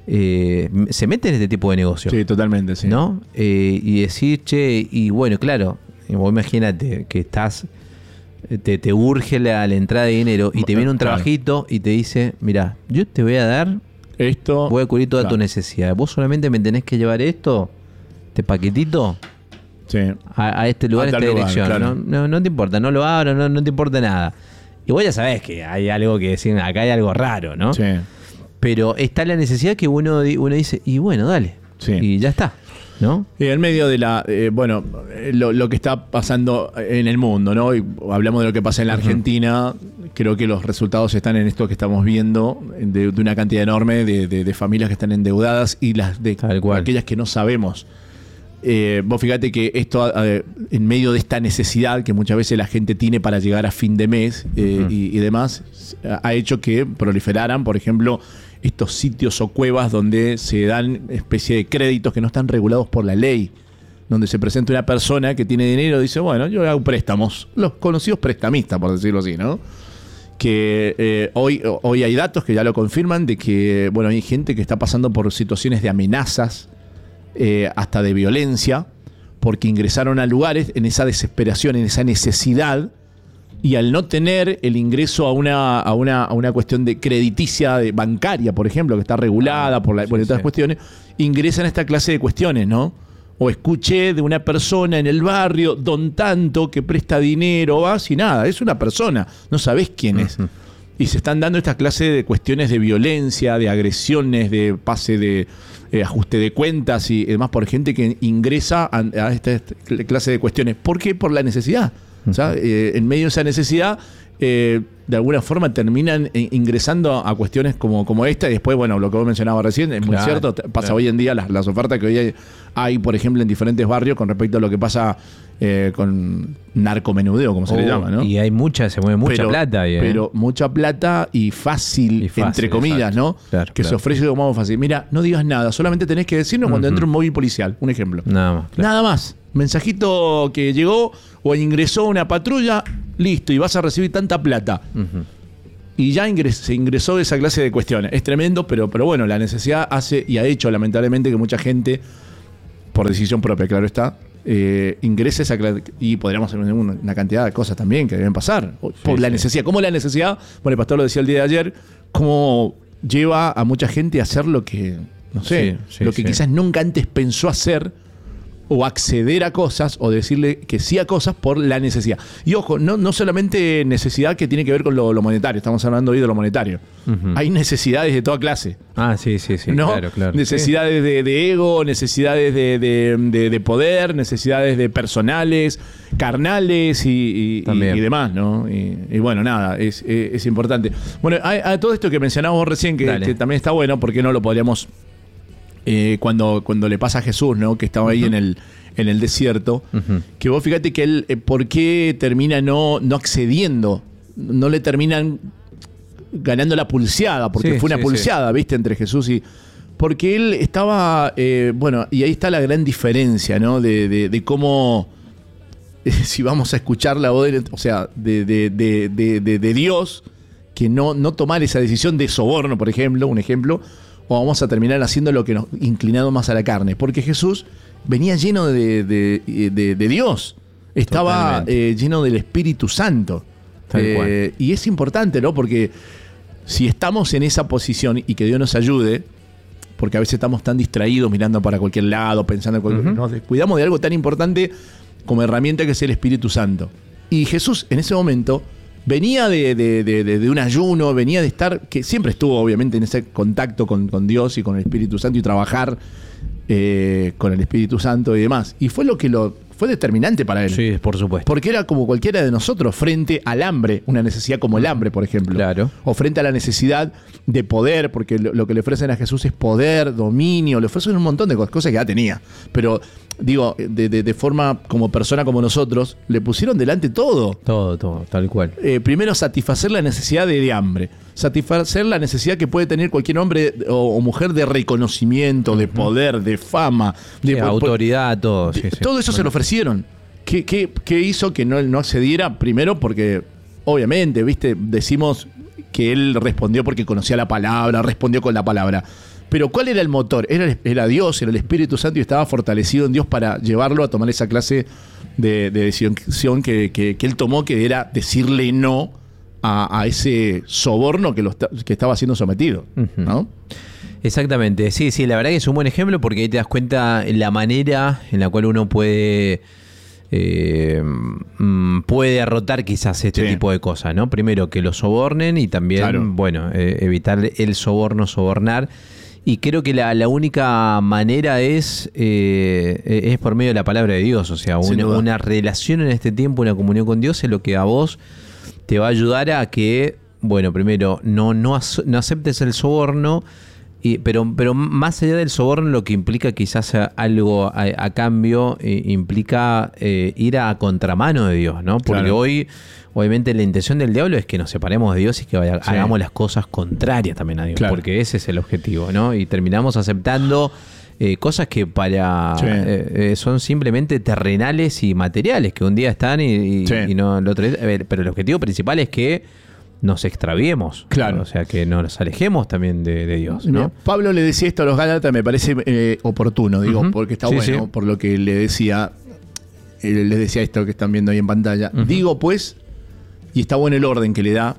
se mete en este tipo de negocios. Sí, totalmente, sí. ¿No? Y decir, che, y bueno, claro, vos imagínate que estás, te urge la entrada de dinero y te viene un trabajito y te dice, mira, yo te voy a dar esto, voy a cubrir toda tu necesidad. Vos solamente me tenés que llevar esto, este paquetito, a este lugar, a esta dirección. Claro. No te importa, no lo abro, no te importa nada. Y vos ya sabés que hay algo que decir, acá hay algo raro, ¿no? Sí. Pero está la necesidad que uno dice, y bueno, dale. Sí. Y ya está, ¿no? Y en medio de lo que está pasando en el mundo, ¿no? Y hablamos de lo que pasa en la Argentina. Creo que los resultados están en esto que estamos viendo, de una cantidad enorme de familias que están endeudadas y las de aquellas que no sabemos. Vos fíjate que esto, en medio de esta necesidad que muchas veces la gente tiene para llegar a fin de mes y demás, ha hecho que proliferaran, por ejemplo, estos sitios o cuevas donde se dan especie de créditos que no están regulados por la ley, donde se presenta una persona que tiene dinero y dice, bueno, yo hago préstamos, los conocidos prestamistas, por decirlo así, ¿no? Que hoy hay datos que ya lo confirman de que, bueno, hay gente que está pasando por situaciones de amenazas, hasta de violencia, porque ingresaron a lugares en esa desesperación, en esa necesidad, y al no tener el ingreso a una cuestión de crediticia bancaria, por ejemplo, que está regulada por estas cuestiones, ingresan a esta clase de cuestiones, ¿no? O escuché de una persona en el barrio, don tanto, que presta dinero, vas y nada, es una persona, no sabés quién es. Y se están dando esta clase de cuestiones de violencia, de agresiones, de pase de ajuste de cuentas y demás por gente que ingresa a esta clase de cuestiones. ¿Por qué? Por la necesidad. O sea, en medio de esa necesidad, de alguna forma terminan ingresando a cuestiones como esta. Y después, bueno, lo que vos mencionabas recién es muy cierto. Pasa hoy en día las ofertas que hoy hay, por ejemplo, en diferentes barrios con respecto a lo que pasa con narcomenudeo, como se le llama, ¿no? Y se mueve mucha plata. Pero mucha plata y fácil, entre comillas, exacto, ¿no? Claro, que se ofrece como algo fácil. Mira, no digas nada, solamente tenés que decirnos cuando entre un móvil policial, un ejemplo. Nada más. Claro. Nada más. Mensajito que llegó o ingresó una patrulla, listo, y vas a recibir tanta plata. Y ya se ingresó esa clase de cuestiones. Es tremendo, pero bueno, la necesidad hace y ha hecho lamentablemente que mucha gente, por decisión propia, claro está, ingrese esa clase, y podríamos hacer una cantidad de cosas también que deben pasar por la necesidad. ¿Cómo la necesidad? Bueno, el pastor lo decía el día de ayer, cómo lleva a mucha gente a hacer lo que, no sé, lo que quizás nunca antes pensó hacer, o acceder a cosas, o decirle que sí a cosas por la necesidad. Y ojo, no solamente necesidad que tiene que ver con lo monetario, estamos hablando hoy de lo monetario. Hay necesidades de toda clase. Sí, ¿no? Claro. Necesidades de ego, necesidades de poder, necesidades de personales, carnales y demás, ¿no? Y bueno, nada, es importante. Bueno, a todo esto que mencionábamos recién, que también está bueno, porque no lo podríamos... cuando le pasa a Jesús, ¿no? Que estaba ahí en el desierto, que vos fíjate que él, ¿por qué termina no accediendo? No le terminan ganando la pulseada, porque fue una pulseada, ¿viste? Entre Jesús y... Porque él estaba, bueno, y ahí está la gran diferencia, ¿no? De cómo, si vamos a escuchar la voz, o sea, de Dios, que no tomar esa decisión de soborno, por ejemplo, un ejemplo, o vamos a terminar haciendo lo que nos inclinado más a la carne. Porque Jesús venía lleno de Dios. Estaba lleno del Espíritu Santo. Y es importante, ¿no? Porque si estamos en esa posición y que Dios nos ayude, porque a veces estamos tan distraídos mirando para cualquier lado, pensando en nos descuidamos de algo tan importante como herramienta que es el Espíritu Santo. Y Jesús en ese momento venía de un ayuno, venía de estar, que siempre estuvo obviamente en ese contacto con Dios y con el Espíritu Santo y trabajar con el Espíritu Santo y demás. Y fue fue determinante para él. Sí, por supuesto. Porque era como cualquiera de nosotros frente al hambre, una necesidad como el hambre, por ejemplo. Claro. O frente a la necesidad de poder, porque lo que le ofrecen a Jesús es poder, dominio, le ofrecen un montón de cosas que ya tenía. Pero, digo, de forma como persona como nosotros, le pusieron delante todo. Todo, tal cual. Primero, satisfacer la necesidad de hambre. Satisfacer la necesidad que puede tener cualquier hombre o mujer de reconocimiento, de poder, de fama, de autoridad, todo. Sí, todo eso se lo ofrecieron. ¿Qué hizo que no accediera? Primero porque, obviamente, decimos que él respondió porque conocía la palabra, respondió con la palabra. Pero ¿cuál era el motor? Era Dios, era el Espíritu Santo y estaba fortalecido en Dios para llevarlo a tomar esa clase de decisión que él tomó, que era decirle no a ese soborno que estaba siendo sometido, ¿no? Exactamente, sí, la verdad que es un buen ejemplo porque ahí te das cuenta la manera en la cual uno puede derrotar quizás este tipo de cosas, ¿no? Primero que lo sobornen y también, evitar el sobornar. Y creo que la única manera es por medio de la palabra de Dios, o sea, una relación en este tiempo, una comunión con Dios es lo que a vos te va a ayudar a que, primero, no aceptes el soborno. Pero más allá del soborno, lo que implica quizás algo a cambio, implica ir a contramano de Dios, ¿no? Porque hoy, obviamente, la intención del diablo es que nos separemos de Dios y que hagamos las cosas contrarias también a Dios, porque ese es el objetivo, ¿no? Y terminamos aceptando cosas que son simplemente terrenales y materiales, que un día están y no el otro día. Pero el objetivo principal es que nos extraviemos, claro. O sea, que nos alejemos también de Dios, ¿no? Pablo le decía esto a los Gálatas, me parece oportuno, porque está bueno, por lo que le decía, les decía esto que están viendo ahí en pantalla. Digo pues, y está bueno el orden que le da,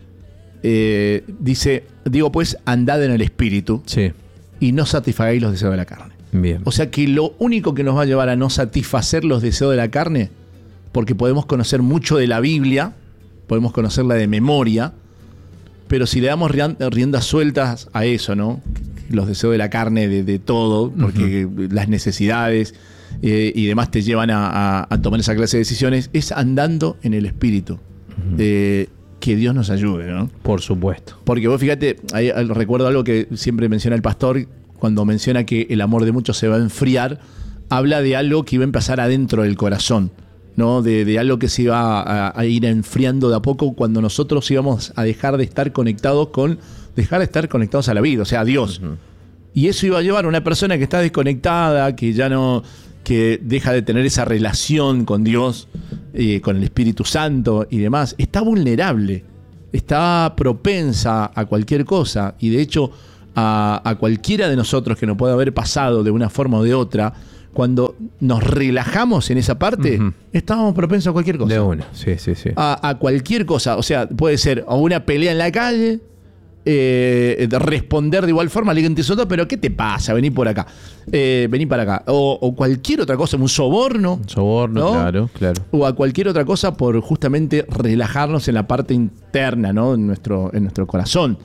dice, digo pues, andad en el Espíritu y no satisfagáis los deseos de la carne. Bien. O sea que lo único que nos va a llevar a no satisfacer los deseos de la carne, porque podemos conocer mucho de la Biblia, podemos conocerla de memoria, pero si le damos riendas sueltas a eso, ¿no? Los deseos de la carne, de todo, porque las necesidades y demás te llevan a tomar esa clase de decisiones, es andando en el Espíritu. Que Dios nos ayude, ¿no? Por supuesto. Porque vos fíjate, ahí recuerdo algo que siempre menciona el pastor, cuando menciona que el amor de muchos se va a enfriar, habla de algo que iba a empezar adentro del corazón, ¿no? De algo que se iba a ir enfriando de a poco cuando nosotros íbamos a dejar de estar conectados a la vida, o sea, a Dios. Y eso iba a llevar a una persona que está desconectada, que deja de tener esa relación con Dios, con el Espíritu Santo y demás. Está vulnerable, está propensa a cualquier cosa, y de hecho a cualquiera de nosotros que nos pueda haber pasado de una forma o de otra. Cuando nos relajamos en esa parte, estábamos propensos a cualquier cosa. De una, sí. A cualquier cosa. O sea, puede ser a una pelea en la calle, responder de igual forma, alguien te soltó, pero ¿qué te pasa? Vení por acá. Vení para acá. O cualquier otra cosa, un soborno. ¿No? Claro. O a cualquier otra cosa por justamente relajarnos en la parte interna, ¿no? En nuestro corazón.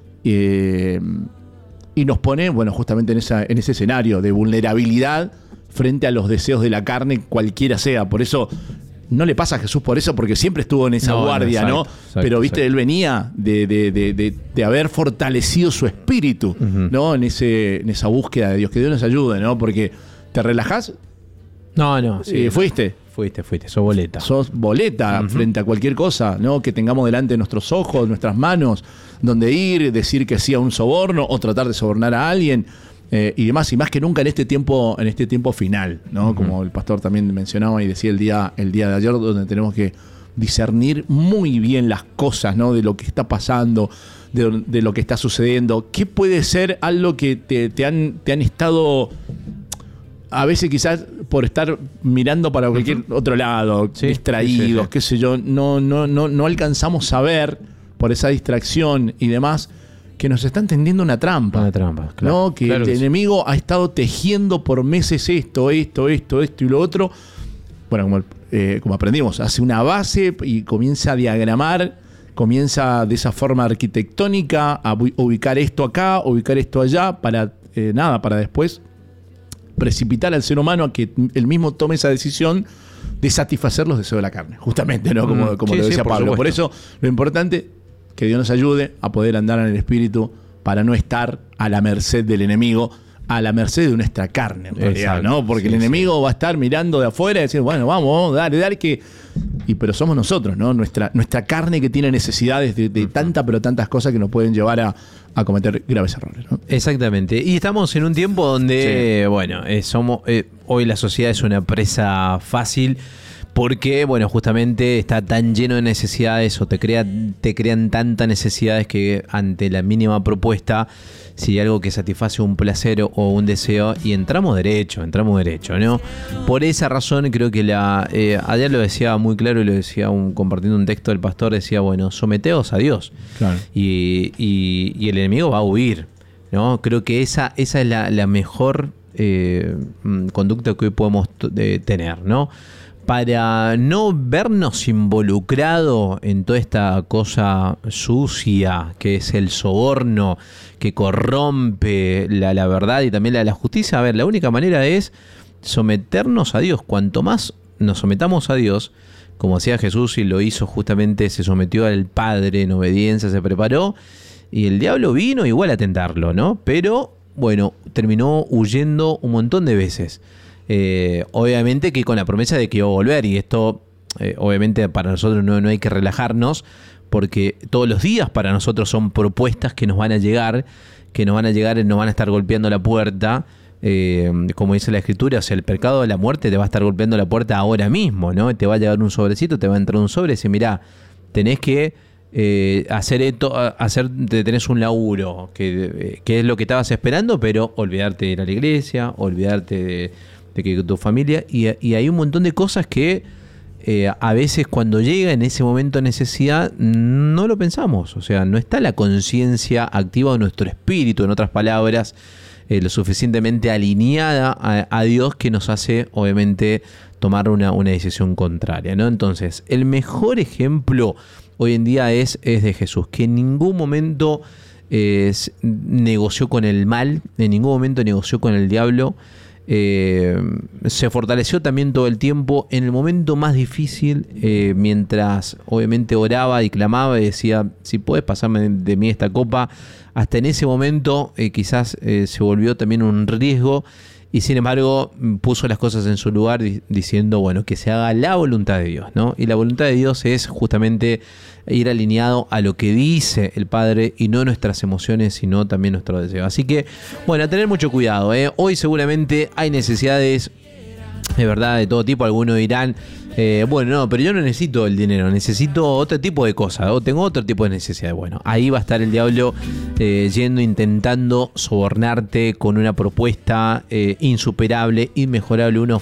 Y nos pone, justamente en ese escenario de vulnerabilidad frente a los deseos de la carne, cualquiera sea. Por eso no le pasa a Jesús por eso, porque siempre estuvo en esa guardia, exacto. Pero viste, él venía de haber fortalecido su espíritu, ¿no? En esa búsqueda de Dios. Que Dios nos ayude, ¿no? Porque te relajás. No. Sí, fuiste. Sos boleta. Frente a cualquier cosa, ¿no? Que tengamos delante de nuestros ojos, nuestras manos, donde ir, decir que sí a un soborno o tratar de sobornar a alguien. Y demás, y más que nunca en este tiempo final, ¿no? Como el pastor también mencionaba y decía el día de ayer, donde tenemos que discernir muy bien las cosas, ¿no? De lo que está pasando, de lo que está sucediendo. ¿Qué puede ser algo que te han estado, a veces quizás por estar mirando para cualquier otro lado, distraídos, qué sé yo, no alcanzamos a ver por esa distracción y demás, que nos están tendiendo una trampa. Claro. ¿No? Que el enemigo ha estado tejiendo por meses esto y lo otro. Bueno, como aprendimos, hace una base y comienza a diagramar, comienza de esa forma arquitectónica a ubicar esto acá, ubicar esto allá, para después precipitar al ser humano a que él mismo tome esa decisión de satisfacer los deseos de la carne, justamente, ¿no? Como Sí, lo sí, decía por Pablo. supuesto. Por eso, lo importante, que Dios nos ayude a poder andar en el Espíritu para no estar a la merced del enemigo, a la merced de nuestra carne, en realidad, Exacto. ¿no? Porque Sí, el enemigo va a estar mirando de afuera y decir, bueno, vamos, dale, pero somos nosotros, ¿no? Nuestra carne que tiene necesidades de tantas cosas que nos pueden llevar a cometer graves errores, ¿no? Exactamente. Y estamos en un tiempo donde, hoy la sociedad es una presa fácil porque, bueno, justamente está tan lleno de necesidades o te crean tantas necesidades que ante la mínima propuesta, si hay algo que satisface un placer o un deseo, y entramos derecho, ¿no? Por esa razón creo que ayer lo decía muy claro y lo decía compartiendo un texto del pastor, decía, bueno, someteos a Dios. Claro. Y el enemigo va a huir, ¿no? Creo que esa es la mejor conducta que hoy podemos tener, ¿no? Para no vernos involucrados en toda esta cosa sucia que es el soborno, que corrompe la verdad y también la justicia. A ver, la única manera es someternos a Dios. Cuanto más nos sometamos a Dios, como decía Jesús y lo hizo justamente, se sometió al Padre en obediencia, se preparó, y el diablo vino igual a tentarlo, ¿no? Pero, bueno, terminó huyendo un montón de veces. Obviamente que con la promesa de que iba a volver, y esto obviamente para nosotros no hay que relajarnos, porque todos los días para nosotros son propuestas que nos van a llegar y nos van a estar golpeando la puerta, como dice la Escritura. O sea, el pecado de la muerte te va a estar golpeando la puerta ahora mismo, ¿no? Te va a llegar un sobrecito, te va a entrar un sobre y dice, mirá, tenés que hacer esto, tenés un laburo que es lo que estabas esperando, pero olvidarte de ir a la iglesia, olvidarte de que tu familia, y hay un montón de cosas que a veces cuando llega en ese momento de necesidad no lo pensamos. O sea, no está la conciencia activa de nuestro espíritu, en otras palabras, lo suficientemente alineada a Dios, que nos hace obviamente tomar una decisión contraria, ¿no? Entonces, el mejor ejemplo hoy en día es de Jesús, que en ningún momento negoció con el mal, en ningún momento negoció con el diablo. Se fortaleció también todo el tiempo en el momento más difícil, mientras obviamente oraba y clamaba y decía, si puedes pasarme de mí esta copa. Hasta en ese momento quizás se volvió también un riesgo, y sin embargo puso las cosas en su lugar diciendo, bueno, que se haga la voluntad de Dios, ¿no? Y la voluntad de Dios es justamente ir alineado a lo que dice el Padre, y no nuestras emociones, sino también nuestro deseo. Así que, bueno, a tener mucho cuidado, ¿eh? Hoy seguramente hay necesidades de verdad de todo tipo. Algunos dirán, bueno, no, pero yo no necesito el dinero, necesito otro tipo de cosas, o tengo otro tipo de necesidades. Bueno, ahí va a estar el diablo intentando sobornarte con una propuesta insuperable, inmejorable, una